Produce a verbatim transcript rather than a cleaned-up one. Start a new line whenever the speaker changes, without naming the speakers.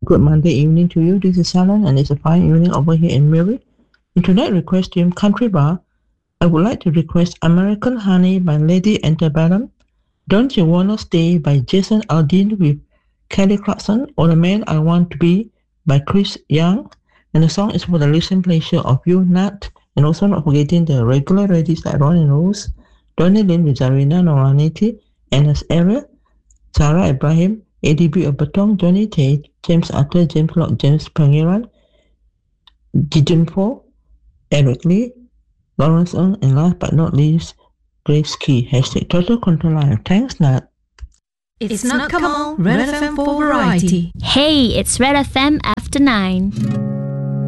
good Monday evening to you. This is Alan, and it's a fine evening over here in Mary. In tonight's request team Country Bar, I would like to request American Honey by Lady Antebellum, Don't You Wanna Stay by Jason Aldean with Kelly Clarkson, or The Man I Want to Be by Chris Young. And the song is for the listen pleasure of you, Nat, and also not forgetting the regular ladies like Ron and Rose, Donnie Lynn with Zarina Noraniti, Anna's Era, Sarah Ibrahim, A D B of Batong, Johnny Tate, James Arthur, James Locke, James Pangeran, Gideon Poe, Eric Lee, Lawrence Ng, and last but not least, Grace Key. Hashtag Total Control Live. Thanks, Nat.
It's not come on, Red F M for variety.
Hey, it's Red F M after nine.